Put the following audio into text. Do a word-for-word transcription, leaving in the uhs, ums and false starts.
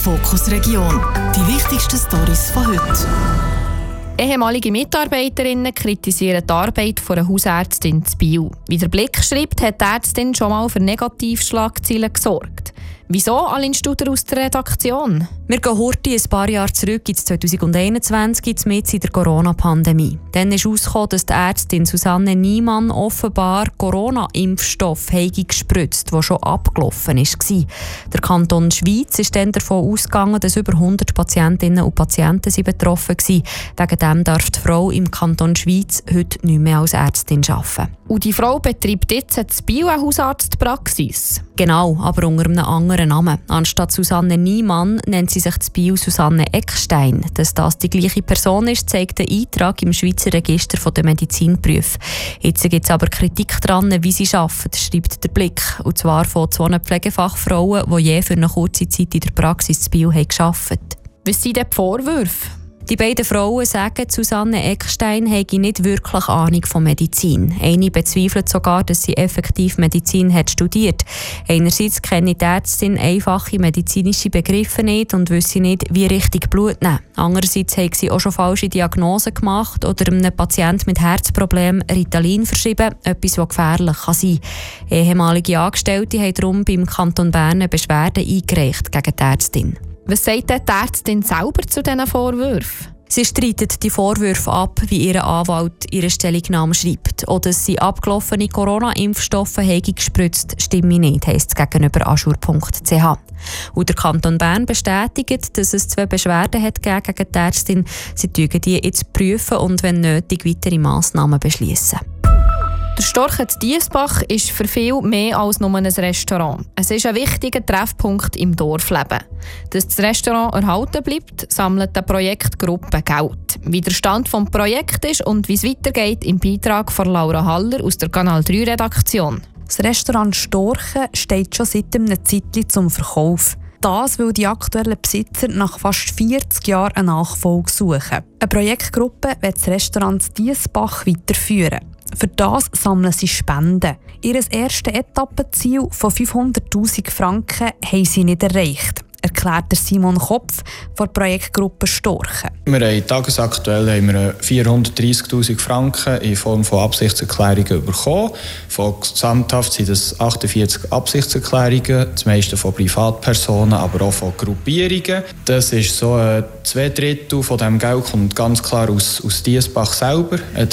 Fokus Region. Die wichtigsten Storys von heute. Ehemalige Mitarbeiterinnen kritisieren die Arbeit einer Hausärztin in Biel. Wie der Blick schreibt, hat die Ärztin schon mal für Negativschlagzeilen gesorgt. Wieso, Aline Studer aus der Redaktion? Wir gehen heute ein paar Jahre zurück ins zwanzig einundzwanzig, mitten in der Corona-Pandemie. Dann ist herausgekommen, dass die Ärztin Susanne Niemann offenbar Corona-Impfstoff gespritzt, der schon abgelaufen war. Der Kanton Schwyz ist dann davon ausgegangen, dass über hundert Patientinnen und Patienten betroffen waren. Wegen dem darf die Frau im Kanton Schwyz heute nicht mehr als Ärztin arbeiten. Und die Frau betreibt jetzt in Biel eine Hausarztpraxis. Genau, aber unter einem anderen Namen. Anstatt Susanne Niemann nennt sie sich in Biel Susanne Eckstein. Dass das die gleiche Person ist, zeigt der Eintrag im Schweizer Register der Medizinberufe. Jetzt gibt es aber Kritik daran, wie sie arbeitet, schreibt der Blick. Und zwar von zwei Pflegefachfrauen, die je für eine kurze Zeit in der Praxis in Biel gearbeitet haben. Was sind denn die Vorwürfe? Die beiden Frauen sagen, Susanne Eckstein habe nicht wirklich Ahnung von Medizin. Eine bezweifelt sogar, dass sie effektiv Medizin hat studiert. Einerseits kenne die Ärztin einfache medizinische Begriffe nicht und wisse nicht, wie richtig Blut nehmen. Andererseits hat sie auch schon falsche Diagnosen gemacht oder einem Patienten mit Herzproblemen Ritalin verschrieben, etwas, das gefährlich kann sein kann. Ehemalige Angestellte haben darum beim Kanton Bern eine Beschwerde eingereicht gegen die Ärztin. Was sagt denn die Ärztin selber zu diesen Vorwürfen? Sie streitet die Vorwürfe ab, wie ihr Anwalt ihre Stellungnahme schreibt. Oder dass sie abgelaufene Corona-Impfstoffe gespritzt, stimme nicht, heisst es gegenüber aschur punkt c h. Und der Kanton Bern bestätigt, dass es zwei Beschwerden hat gegen die Ärztin. Sie prüfen die jetzt prüfen und wenn nötig weitere Massnahmen beschließen. Der Storchen Diesbach ist für viele mehr als nur ein Restaurant. Es ist ein wichtiger Treffpunkt im Dorfleben. Dass das Restaurant erhalten bleibt, sammelt die Projektgruppe Geld. Wie der Stand des Projekts ist und wie es weitergeht, im Beitrag von Laura Haller aus der Kanal drei Redaktion. Das Restaurant Storchen steht schon seit einem Zeitchen zum Verkauf. Das, weil die aktuellen Besitzer nach fast vierzig Jahren eine Nachfolge suchen. Eine Projektgruppe wird das Restaurant Diesbach weiterführen. Für das sammeln sie Spenden. Ihr erstes Etappenziel von fünfhunderttausend Franken haben sie nicht erreicht, erklärt Simon Kopf von der Projektgruppe Storchen. Wir haben tagesaktuell haben wir vierhundertdreissigtausend Franken in Form von Absichtserklärungen bekommen. Von gesamthaft sind es achtundvierzig Absichtserklärungen, das meiste von Privatpersonen, aber auch von Gruppierungen. Das ist so äh, zwei Drittel von dem Geld kommt ganz klar aus, aus Diesbach selber. Ein